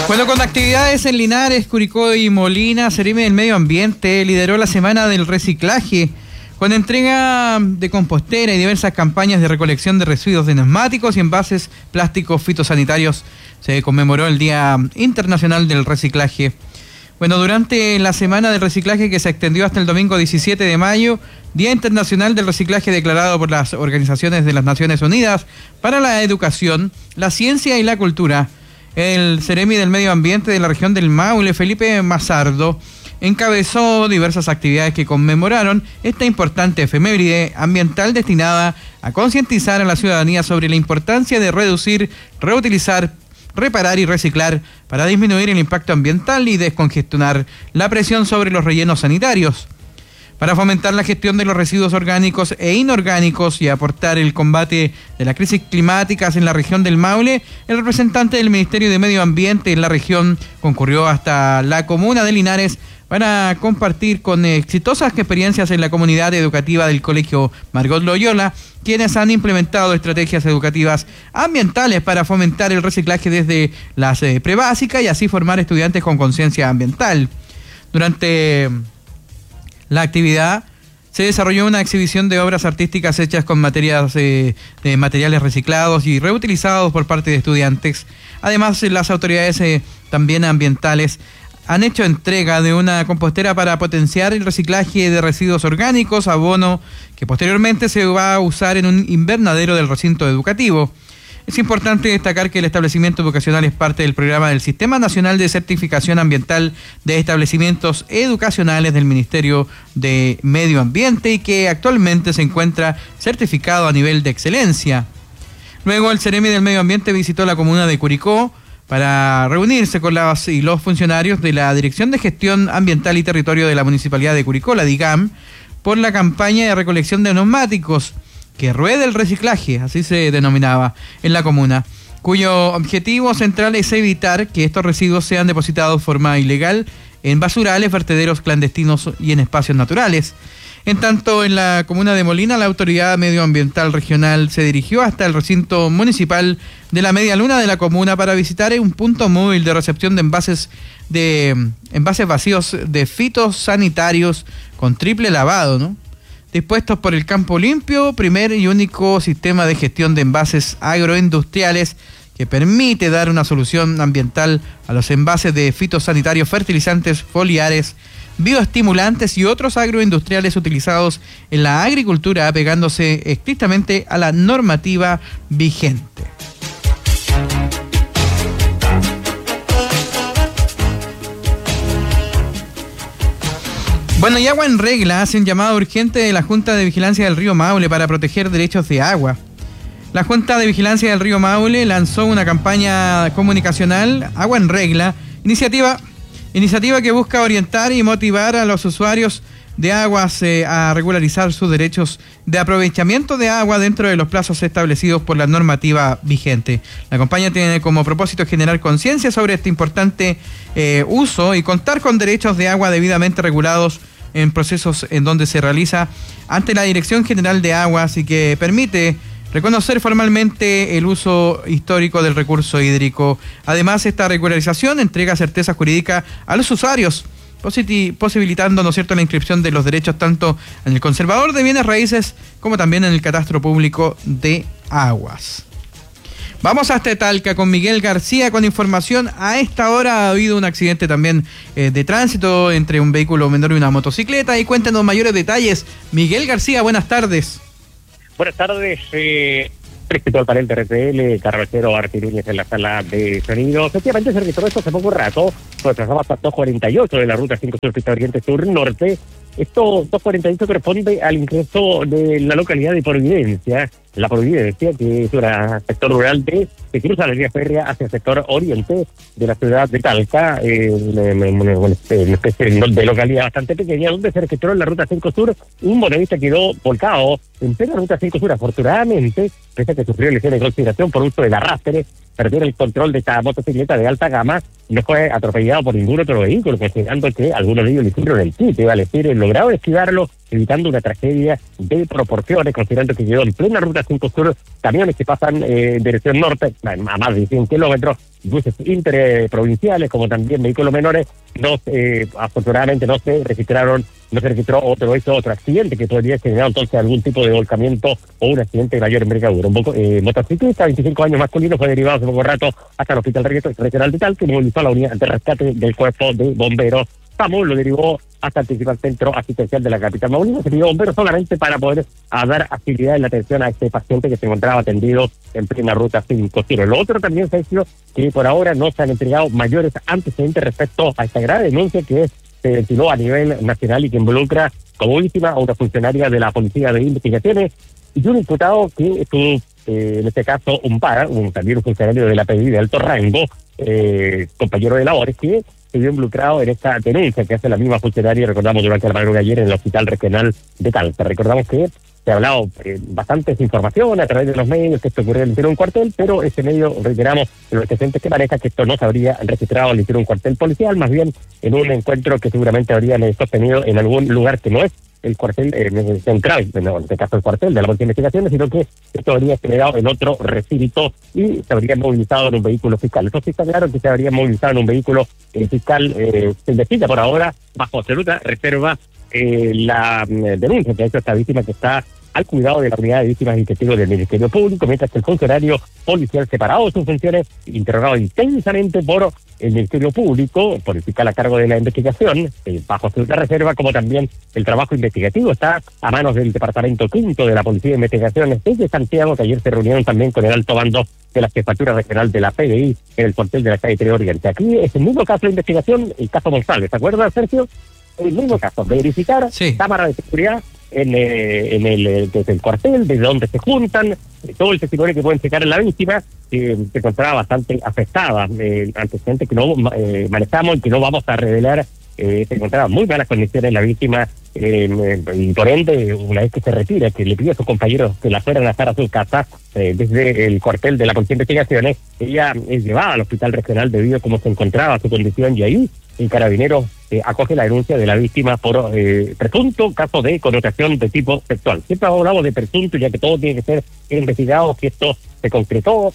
Bueno, con actividades en Linares, Curicó y Molina, Seremi del Medio Ambiente lideró la Semana del Reciclaje, con entrega de compostera y diversas campañas de recolección de residuos de neumáticos y envases plásticos fitosanitarios. Se conmemoró el Día Internacional del Reciclaje. Bueno, durante la Semana del Reciclaje, que se extendió hasta el domingo 17 de mayo, Día Internacional del Reciclaje declarado por las Organizaciones de las Naciones Unidas para la Educación, la Ciencia y la Cultura, el Seremi del Medio Ambiente de la región del Maule, Felipe Mazardo, encabezó diversas actividades que conmemoraron esta importante efeméride ambiental destinada a concientizar a la ciudadanía sobre la importancia de reducir, reutilizar, reparar y reciclar para disminuir el impacto ambiental y descongestionar la presión sobre los rellenos sanitarios. Para fomentar la gestión de los residuos orgánicos e inorgánicos y aportar el combate de las crisis climáticas en la región del Maule, el representante del Ministerio de Medio Ambiente en la región concurrió hasta la comuna de Linares para compartir con exitosas experiencias en la comunidad educativa del Colegio Margot Loyola, quienes han implementado estrategias educativas ambientales para fomentar el reciclaje desde las prebásicas y así formar estudiantes con conciencia ambiental. Durante la actividad se desarrolló una exhibición de obras artísticas hechas con de materiales reciclados y reutilizados por parte de estudiantes. Además, las autoridades también ambientales han hecho entrega de una compostera para potenciar el reciclaje de residuos orgánicos, abono que posteriormente se va a usar en un invernadero del recinto educativo. Es importante destacar que el establecimiento educacional es parte del programa del Sistema Nacional de Certificación Ambiental de Establecimientos Educacionales del Ministerio de Medio Ambiente y que actualmente se encuentra certificado a nivel de excelencia. Luego, el Seremi del Medio Ambiente visitó la comuna de Curicó para reunirse con las y los funcionarios de la Dirección de Gestión Ambiental y Territorio de la Municipalidad de Curicó, la DIGAM, por la campaña de recolección de neumáticos que ruede el reciclaje, así se denominaba, en la comuna, cuyo objetivo central es evitar que estos residuos sean depositados de forma ilegal en basurales, vertederos clandestinos y en espacios naturales. En tanto, en la comuna de Molina, la Autoridad Medioambiental Regional se dirigió hasta el recinto municipal de la Media Luna de la comuna para visitar un punto móvil de recepción de envases vacíos de fitosanitarios con triple lavado, ¿no?, dispuestos por el Campo Limpio, primer y único sistema de gestión de envases agroindustriales que permite dar una solución ambiental a los envases de fitosanitarios, fertilizantes, foliares, bioestimulantes y otros agroindustriales utilizados en la agricultura, apegándose estrictamente a la normativa vigente. Bueno, y Agua en Regla hace un llamado urgente de la Junta de Vigilancia del Río Maule para proteger derechos de agua. La Junta de Vigilancia del Río Maule lanzó una campaña comunicacional, Agua en Regla, iniciativa que busca orientar y motivar a los usuarios de aguas a regularizar sus derechos de aprovechamiento de agua dentro de los plazos establecidos por la normativa vigente. La campaña tiene como propósito generar conciencia sobre este importante uso y contar con derechos de agua debidamente regulados en procesos en donde se realiza ante la Dirección General de Aguas y que permite reconocer formalmente el uso histórico del recurso hídrico. Además, esta regularización entrega certeza jurídica a los usuarios, posibilitando, ¿no es cierto?, la inscripción de los derechos tanto en el conservador de bienes raíces como también en el catastro público de aguas. Vamos hasta Talca con Miguel García con información. A esta hora ha habido un accidente también de tránsito entre un vehículo menor y una motocicleta. Y cuéntanos mayores detalles. Miguel García, buenas tardes. Buenas tardes. Respecto al panel de RTL, carretero Artiriñez en la sala de sonido. Efectivamente, se registró esto hace poco rato. Nos trazaba hasta 248 de la ruta 5 Sur Pista Oriente Sur Norte. Esto 248 corresponde al ingreso de la localidad de Providencia. La Providencia, que es un sector rural que cruza la línea férrea hacia el sector oriente de la ciudad de Talca, una especie de localidad bastante pequeña, donde se registró en la ruta 5 Sur. Un motorista quedó volcado en plena ruta 5 Sur. Afortunadamente, pese a que sufrió lesiones de consideración por uso del arrastre, perdió el control de esta motocicleta de alta gama y no fue atropellado por ningún otro vehículo, considerando que algunos de ellos le hicieron el quite, vale decir, logrado esquivarlo, evitando una tragedia de proporciones, considerando que quedó en plena ruta 5 Sur, camiones que pasan dirección norte, a más de 100 kilómetros, buses interprovinciales, como también vehículos menores. Afortunadamente no se registró otro accidente que podría generar entonces algún tipo de volcamiento o un accidente de mayor envergadura. Un motociclista, 25 años, masculino, fue derivado hace poco rato hasta el Hospital Regional de Talca, que movilizó a la unidad de rescate del Cuerpo de Bomberos. Lo derivó hasta el principal centro asistencial de la capital Maulina. Se pidió bomberos solamente para poder dar agilidad en la atención a este paciente que se encontraba atendido en plena ruta 5. Lo otro también, Sergio, que por ahora no se han entregado mayores antecedentes respecto a esta grave denuncia que se ventiló a nivel nacional y que involucra como víctima a una funcionaria de la Policía de Investigaciones y un imputado que estuvo, en este caso, también un funcionario de la PDI de alto rango, compañero de labores, que se vio involucrado en esta denuncia que hace la misma funcionaria, recordamos, durante la madrugada ayer en el Hospital Regional de Talca. Recordamos que se ha hablado bastante información a través de los medios que esto ocurrió en el interior de un cuartel, pero ese medio, reiteramos, los antecedentes que maneja que esto no se habría registrado en el interior de un cuartel policial, más bien en un encuentro que seguramente habrían sostenido en algún lugar que no es el cuartel central, en este caso el cuartel de la Policía de Investigaciones, sino que esto habría generado en otro recinto y se habría movilizado en un vehículo fiscal. Eso sí está claro que se habría movilizado en un vehículo fiscal. Se investiga por ahora, bajo absoluta reserva, la denuncia que ha hecho esta víctima, que está al cuidado de la unidad de víctimas y testigos del Ministerio Público, mientras que el funcionario policial, separado de sus funciones, interrogado intensamente por el Ministerio Público, por el fiscal a cargo de la investigación, bajo absoluta reserva, como también el trabajo investigativo está a manos del Departamento Quinto de la Policía de Investigaciones desde Santiago, que ayer se reunieron también con el alto mando de la Jefatura Regional de la PDI en el cuartel de la calle 3 Oriente. Aquí es el mismo caso de investigación, el caso González, ¿te acuerdas, Sergio? El mismo caso, verificar cámaras de seguridad desde el cuartel, desde donde se juntan, todo el testimonio que pueden checar en la víctima, se encontraba bastante afectada, antecedentes que no manejamos y que no vamos a revelar. Se encontraba muy malas condiciones en la víctima, y por ende, una vez que se retira, que le pide a sus compañeros que la fueran a estar a su casa, desde el cuartel de la Policía de Investigaciones, ella es llevada al Hospital Regional debido a cómo se encontraba su condición, y ahí el carabinero acoge la denuncia de la víctima por presunto caso de connotación de tipo sexual. Siempre hablamos de presunto, ya que todo tiene que ser investigado, que esto se concretó,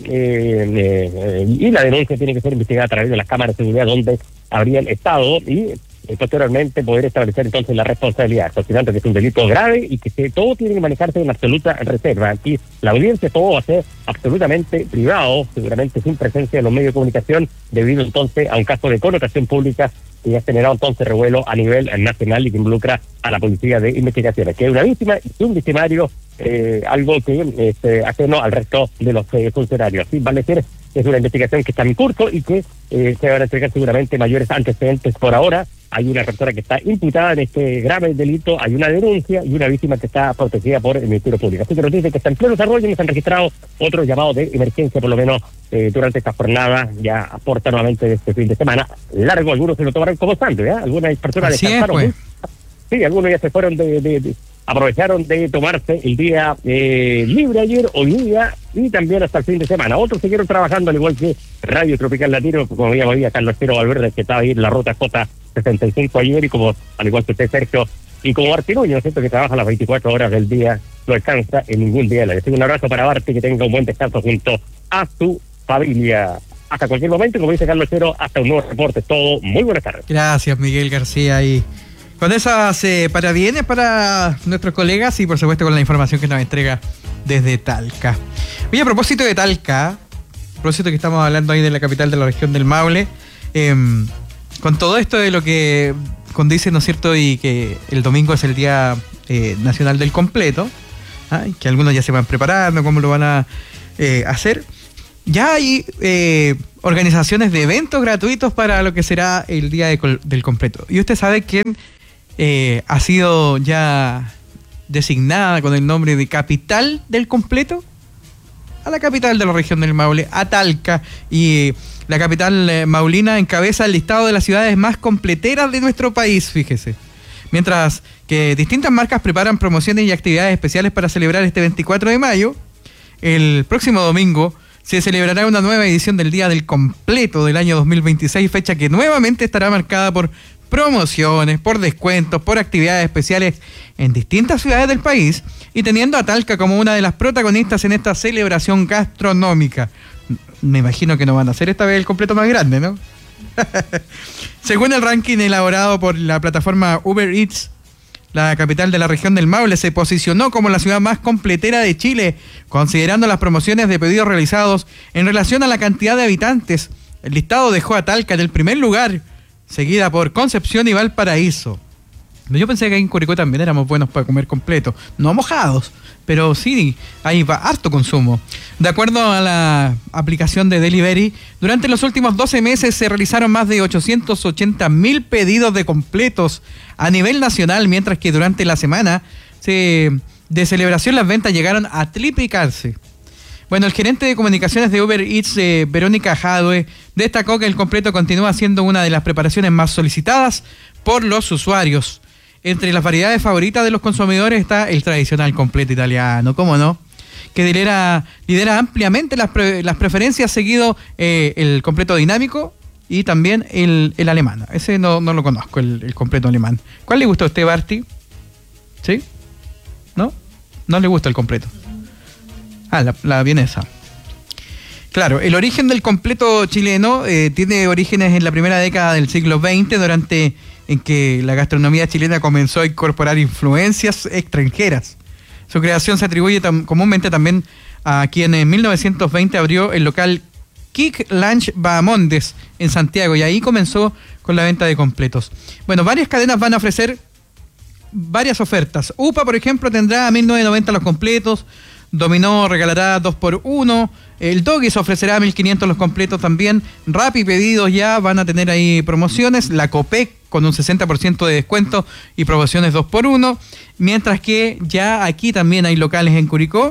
y la denuncia tiene que ser investigada a través de las cámaras de seguridad donde habrían estado, y posteriormente poder establecer entonces la responsabilidad, considerando que es un delito grave y que todo tiene que manejarse en absoluta reserva. Aquí la audiencia, todo va a ser absolutamente privado, seguramente sin presencia de los medios de comunicación, debido entonces a un caso de connotación pública que ha generado entonces revuelo a nivel nacional y que involucra a la Policía de Investigaciones, que es una víctima y un victimario, algo que es ajeno al resto de los funcionarios. Así vale decir, es una investigación que está en curso y que se van a entregar seguramente mayores antecedentes. Por ahora hay una persona que está imputada en este grave delito, hay una denuncia y una víctima que está protegida por el Ministerio Público. Así que nos dice que está en pleno desarrollo y nos han registrado otros llamados de emergencia, por lo menos durante esta jornada, ya aporta nuevamente de este fin de semana largo. Algunos se lo tomaron como sándwich, algunas personas descansaron. Sí, algunos ya se fueron aprovecharon de tomarse el día libre ayer, hoy día y también hasta el fin de semana. Otros siguieron trabajando, al igual que Radio Tropical Latino, como habíamos oído a Carlos Cero Valverde, que estaba ahí en la ruta J65 ayer, y como al igual que usted, Sergio, y como Barty Núñez, ¿cierto?, que trabaja las 24 horas del día, no descansa en ningún día. Le un abrazo para Barty, que tenga un buen descanso junto a su familia. Hasta cualquier momento, como dice Carlos Cero, hasta un nuevo reporte. Todo muy buenas tardes. Gracias, Miguel García. Y con esas parabienes para nuestros colegas y por supuesto con la información que nos entrega desde Talca. Oye, a propósito de Talca, a propósito que estamos hablando ahí de la capital de la región del Maule, con todo esto de lo que condice, ¿no es cierto?, y que el domingo es el Día Nacional del Completo, que algunos ya se van preparando, cómo lo van a hacer. Ya hay organizaciones de eventos gratuitos para lo que será el Día del Completo. ¿Y usted sabe quién ha sido ya designada con el nombre de Capital del Completo? A la capital de la región del Maule, a Talca. Y la capital maulina encabeza el listado de las ciudades más completeras de nuestro país, fíjese. Mientras que distintas marcas preparan promociones y actividades especiales para celebrar este 24 de mayo, el próximo domingo se celebrará una nueva edición del Día del Completo del año 2026, fecha que nuevamente estará marcada por promociones, por descuentos, por actividades especiales en distintas ciudades del país y teniendo a Talca como una de las protagonistas en esta celebración gastronómica. Me imagino que no van a hacer esta vez el completo más grande, ¿no? Según el ranking elaborado por la plataforma Uber Eats, la capital de la región del Maule se posicionó como la ciudad más completera de Chile, considerando las promociones de pedidos realizados en relación a la cantidad de habitantes. El listado dejó a Talca en el primer lugar, seguida por Concepción y Valparaíso. Yo pensé que en Curicó también éramos buenos para comer completo, no mojados, pero sí, hay harto consumo. De acuerdo a la aplicación de Delivery, durante los últimos 12 meses se realizaron más de 880.000 pedidos de completos a nivel nacional, mientras que durante la semana de celebración las ventas llegaron a triplicarse. Bueno, el gerente de comunicaciones de Uber Eats, Verónica Jadwe, destacó que el completo continúa siendo una de las preparaciones más solicitadas por los usuarios. Entre las variedades favoritas de los consumidores está el tradicional completo italiano, ¿cómo no? Que lidera ampliamente las preferencias, seguido el completo dinámico y también el alemán. Ese no lo conozco, el completo alemán. ¿Cuál le gusta a usted, Barty? ¿Sí? ¿No? No le gusta el completo. La vienesa. Claro, el origen del completo chileno tiene orígenes en la primera década del siglo XX, en que la gastronomía chilena comenzó a incorporar influencias extranjeras. Su creación se atribuye comúnmente también a quien en 1920 abrió el local Kick Lunch Bahamondes en Santiago, y ahí comenzó con la venta de completos. Bueno, varias cadenas van a ofrecer varias ofertas. UPA, por ejemplo, tendrá a 1.990 los completos. Dominó regalará 2x1. El Doggies ofrecerá 1.500 los completos también. Rappi Pedidos ya van a tener ahí promociones. La Copec con un 60% de descuento y promociones 2x1. Mientras que ya aquí también hay locales en Curicó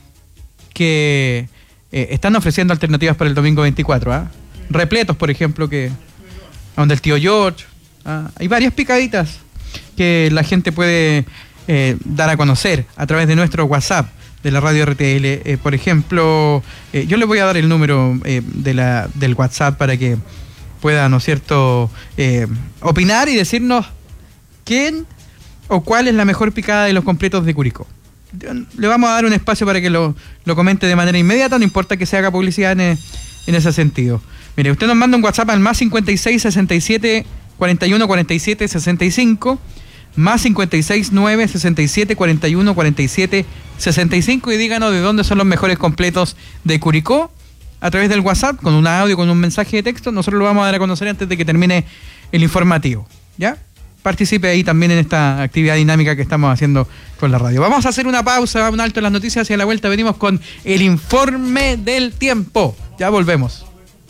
que están ofreciendo alternativas para el domingo 24. Repletos, por ejemplo, donde el tío George. Hay varias picaditas que la gente puede dar a conocer a través de nuestro WhatsApp de la radio RTL. Por ejemplo, yo le voy a dar el número del WhatsApp para que pueda, ¿no es cierto?, opinar y decirnos quién o cuál es la mejor picada de los completos de Curicó. Le vamos a dar un espacio para que lo comente de manera inmediata, no importa que se haga publicidad en ese sentido. Mire, usted nos manda un WhatsApp al más 56 67 41 47 65, más 56 9 67 41 47 65, y díganos de dónde son los mejores completos de Curicó a través del WhatsApp, con un audio, con un mensaje de texto. Nosotros lo vamos a dar a conocer antes de que termine el informativo, ¿ya? Participe ahí también en esta actividad dinámica que estamos haciendo con la radio. Vamos a hacer una pausa, un alto en las noticias, y a la vuelta venimos con el informe del tiempo. Ya volvemos.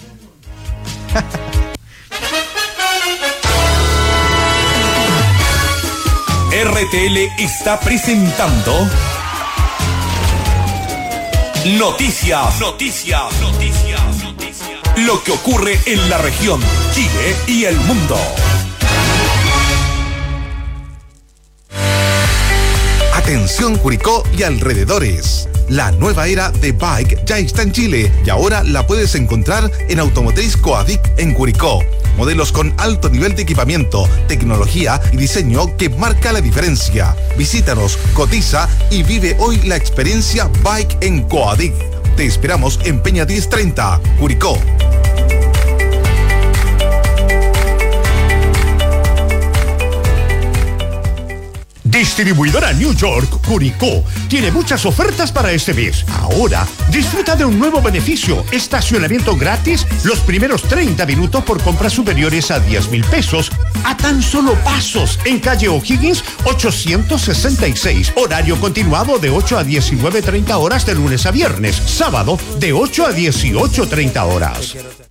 RTL está presentando Noticias. Lo que ocurre en la región, Chile y el mundo. Atención Curicó y alrededores. La nueva era de Bike ya está en Chile y ahora la puedes encontrar en Automotriz Coadic en Curicó. Modelos con alto nivel de equipamiento, tecnología y diseño que marca la diferencia. Visítanos, cotiza y vive hoy la experiencia Bike en Coadic. Te esperamos en Peña 1030, Curicó. Distribuidora New York, Curicó, tiene muchas ofertas para este mes. Ahora, disfruta de un nuevo beneficio: estacionamiento gratis los primeros 30 minutos por compras superiores a 10,000 pesos, a tan solo pasos, en calle O'Higgins 866. Horario continuado de 8 a 19:30 horas de lunes a viernes. Sábado de 8 a 18:30 horas.